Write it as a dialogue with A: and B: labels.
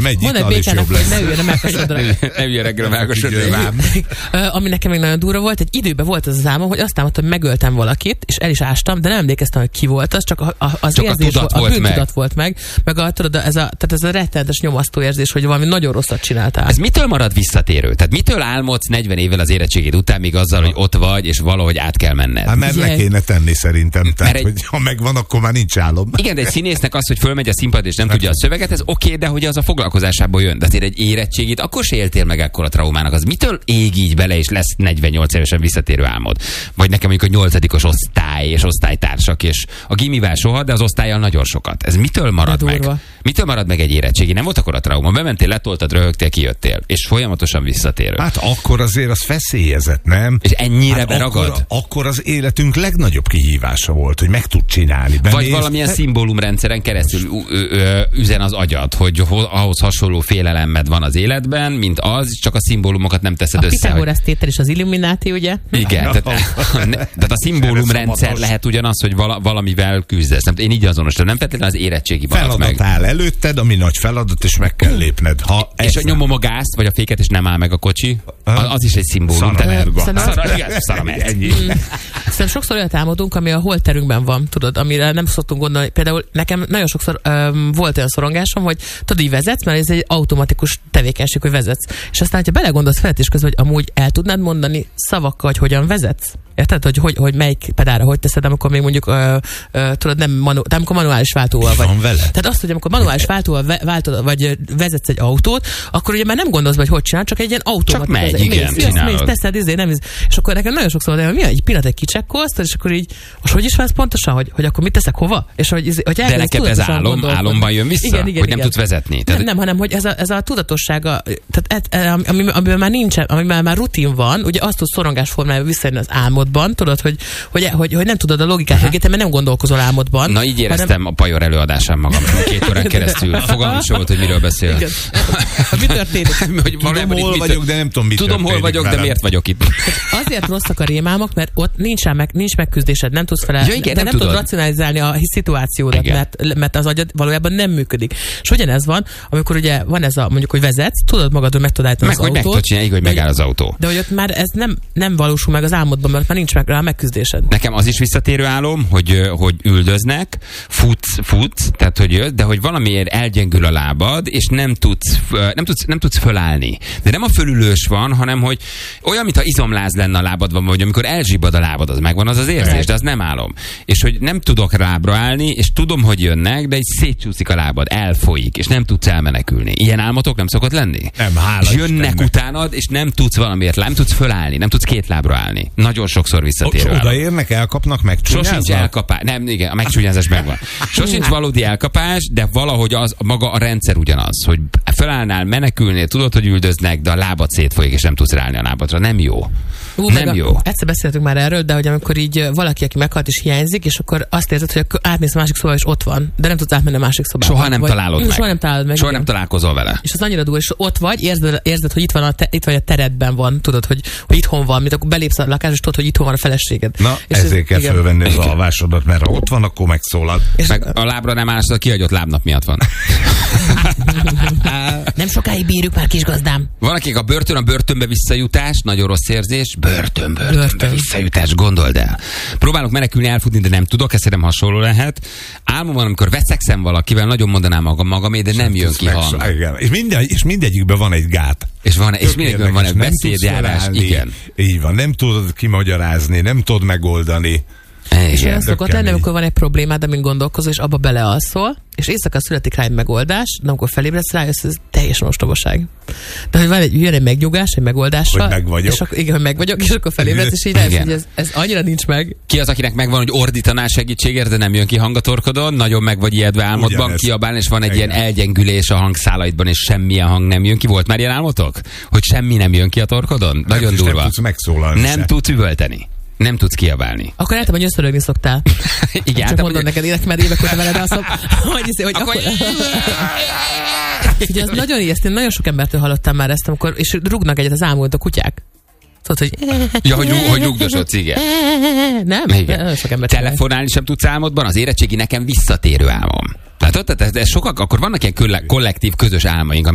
A: megy ital, és jobb lesz.
B: Ne üljön a melkasodra.
C: Ne üljön reggel a melkasodra.
B: Ami nekem még nagyon durva volt, egy időben volt az álmom, hogy azt álmodtam, hogy megöltem valakit, és el is ástam, de nem emlékeztem, hogy ki volt az, csak az érzés, a bűntudat volt meg tudod, ez a rettenetes nyomasztó érzés, hogy valami nagyon rosszat csináltál.
C: Ez mitől marad visszatérő? Tehát mitől álmodsz 40 évvel az érettségid után, még azzal, hogy ott vagy, és valahogy át kell menned?
A: Hát mert le kéne tenni szerintem. Tehát, hogy ha megvan, akkor már nincs álom.
C: Igen, de egy színésznek az, hogy fölmegy a színpad és nem tudja a szöveget, ez oké, de hogy az a foglalkozásából jön. De azért egy érettségit, akkor se éltél meg ekkora traumának. Az mitől ég így bele, és lesz 48 évesen visszatérő álmod? Vagy nekem mondjuk a 8. osztály és osztálytársak, és a gimivel soha, de az osztállyal nagyon sokat. Ez mitől marad meg? Mitől marad meg egy érettségi? Nem volt akkor a trauma. Bementél, letoltad, röhögtél, kijöttél. És folyamatosan visszatérő.
A: Hát akkor azért az feszélyezett, nem?
C: És ennyire beragad?
A: Akkor az életünk legnagyobb kihívása volt, hogy meg tud csinálni.
C: Vagy valamilyen szimbólumrendszeren keresztül üzen az agyad, hogy ahhoz hasonló félelemed van az életben, mint az, csak a szimbólumokat nem teszed össze.
B: A Pitagorasz tétel és az Illuminati, ugye?
C: Igen, tehát a szimbólumrendszer lehet ugyanaz, hogy valamivel küzdesz. Én így azonosítom, nem feltétlenül az érettségi maradt meg.
A: Feladat áll előtted, ami nagy feladat, és meg kell lépned.
C: És a nyomom a gázt, vagy a féket, és nem áll meg a kocsi, az is egy szimbólum.
B: Szerintem sokszor olyat álmodunk, ami a holterünkben van, tudod, amire nem szoktunk gondolni. Például nekem nagyon sokszor volt olyan szorongásom, hogy tudod, így vezetsz, mert ez egy automatikus tevékenység, hogy vezetsz. És aztán, ha belegondolsz felett közben, hogy amúgy el tudnád mondani szavakkal, hogy hogyan vezetsz? Érted, hogy melyik pedálra hogy teszed, amikor még mondjuk tudod, amikor manuális váltóval vagy. Tehát azt, hogy amikor manuális váltóval váltod, vagy vezetsz egy autót, akkor ugye már nem gondolsz, hogy csinál, csak egy ilyen automatikus.
C: Csak megy, igen,
B: mész, teszed, nem. És akkor nekem nagyon sokszor van, hogy egy pillanat egy kicsekkolsz, és akkor így, most hogy is válsz pontosan, hogy akkor mit teszek, hova? És hogy
C: de neked ez álomban jön vissza, hogy nem tudsz vezetni.
B: Nem, hanem hogy ez a tudatossága, tehát amiben már nincsen, amiben már rutin van, ugye azt tud szorongás formájában visszajönni az álmodban, tudod, hogy nem tudod a logikát, mert nem gondolkozol álmodban.
C: Na így éreztem a Pajor előadásán magam 2 órán keresztül. Fogalmam sem volt, hogy miről beszél.
B: Igen. Mi történik?
A: Tudom, hol vagyok, de nem tudom, mit
C: tudom, hol vagyok, de miért vagyok itt?
B: Azért rosszak a rémálmok, mert ott nincs megküzdésed, nem tudsz nem tudod racionalizálni a szituációdat, mert az agyad valójában nem működik. És ugyanez van, amikor ugye van ez a, mondjuk, hogy vezetsz, tudod magadról meg tudod állítani az autót.
C: Meg tudod csinálni, hogy megáll az autó.
B: De hogy ott már ez nem valósul meg az álmodban, mert már nincs meg rá megküzdésed.
C: Nekem az is visszatérő álom, hogy üldöznek, futsz, tehát hogy de hogy valamiért elgyengül a lábad, és nem tudsz fölállni. De nem a fölülős van, hanem hogy olyan, mintha izomláz lenne a lábadban, vagy amikor elzsibbad a lábad, az megvan az érzés, de az nem álom. És hogy nem tudok lábra állni, és tudom, hogy jönnek, de így szétcsúszik a lábad, elfolyik, és nem tudsz elmenekülni. Ilyen álmotok nem szokott lenni?
A: Nem, hála
C: és jönnek utánad, és nem tudsz valamiért, nem tudsz fölállni, nem tudsz 2 lábra állni. Nagyon sokszor visszatérő álom.
A: Odaérnek, elkapnak, megcsúnyáznak?
C: Sosincs elkapás. Nem, igen, a megcsúnyázás megvan. Sosincs valódi elkapás, de valahogy az maga a rendszer ugyanaz, hogy felállnál, menekülnél, tudod, hogy üldöznek, de a lábad szétfolyik, és nem tudsz ráállni a lábadra. Nem jó. Nem jó.
B: Egyszer beszéltünk már erről, de hogy amikor így valaki, aki meghalt és hiányzik, és akkor azt érzed, hogy átmész a másik szobába, és ott van, de nem tudsz átmenni a másik szobába.
C: Soha nem találod meg.
B: Soha nem találod meg.
C: Soha nem találkozol vele.
B: És az annyira durva, és ott vagy, érzed, hogy itt vagy a teredben van, tudod, hogy itthon van, mint akkor belépsz a lakásba, és tudod, hogy itthon van a feleséged.
A: Na, és ezért kell fölvenni az alvásodat, mert ha ott van, akkor megszólal.
C: És meg a lábra nem állsz, a kihagyott lábnap miatt van.
B: Nem sokáig bírjuk már, kisgazdám.
C: Van, akik a börtönbe visszajutás, nagyon rossz érzés, börtönbe visszajutás, gondold el. Próbálok menekülni, elfutni, de nem tudok, ez szerintem hasonló lehet. Álmomban, amikor veszekszem valakivel, nagyon mondanám magamé, de nem jön ki hang.
A: És mindegyikben van egy gát.
C: És mindegyikben van egy beszédjárás. Igen.
A: Így van, nem tudod kimagyarázni, nem tudod megoldani.
B: És olyan szokott lenni, amikor van egy problémád, amin gondolkozol, és abba belealszol, és éjszaka születik rá egy megoldás, de amikor felébredsz rá, ez teljesen ostobaság. De hogy jön egy megnyugás, egy megoldásra.
A: Hogy meg vagyok.
B: És akkor, igen, hogy meg vagyok, és akkor felébredsz, és így rájössz, hogy ez annyira nincs meg.
C: Ki az, akinek megvan, hogy ordítanál segítségért, de nem jön ki hang a torkodon, nagyon meg vagy ijedve álmodban, kiabál, és van egy ilyen elgyengülés a hangszálaidban, és semmilyen hang nem jön ki. Volt már ilyen álmotok? Hogy semmi nem jön ki a torkodon? Nagyon durva.
A: Nem tudsz megszólalni.
C: Nem tudsz üvölteni. Nem tudsz kiabálni.
B: Akkor általában nyöszörögni szoktál.
C: Igen.
B: Csak mondod neked, ének már évek óta veled alszom, hogy akkor... Ugye az nagyon ijesztő, nagyon sok embertől hallottam már ezt, amikor, és rúgnak egyet az álmodban a kutyák. Tudod, hogy...
C: Ja, hogy rúgdosodsz, igen.
B: Nem?
C: Igen. Telefonálni sem tudsz álmodban, az érettségi nekem visszatérő álmom. Tehát ez sokak, akkor vannak ilyen kollektív, közös álmaink,